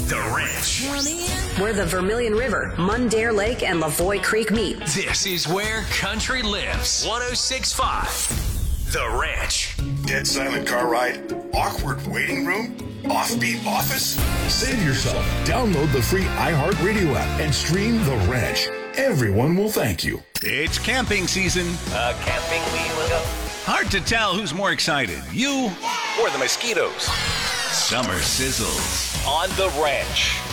The Ranch. Where the Vermilion River, Mundare Lake, and Lavoie Creek meet. This is where country lives. 106.5. The Ranch. Dead silent car ride? Awkward waiting room? Offbeat office? Save yourself. Download the free iHeartRadio app and stream The Ranch. Everyone will thank you. It's camping season. Camping we will go. Hard to tell who's more excited, you Or the mosquitoes. Summer sizzles. On The Ranch.